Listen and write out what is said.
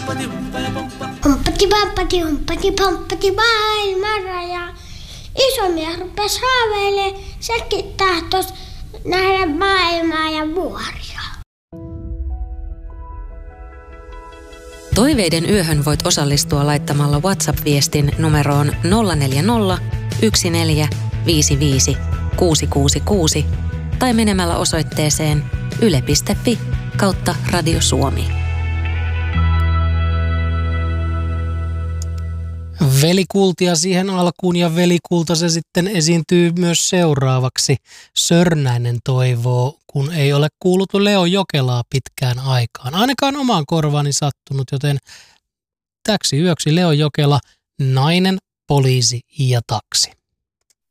Humppati pomppati maailman raja. Iso mies rupesi haaveilemaan, sekin tahtoisi nähdä maailmaa ja vuoria. Toiveiden yöhön voit osallistua laittamalla WhatsApp-viestin numeroon 040 1455 666 tai menemällä osoitteeseen yle.fi/Radio Suomi. Velikultia siihen alkuun ja velikulta se sitten esiintyy myös seuraavaksi. Sörnäinen toivoo, kun ei ole kuullut Leo Jokelaa pitkään aikaan. Ainakaan omaan korvaani sattunut, joten täksi yöksi Leo Jokela, Nainen, poliisi ja taksi.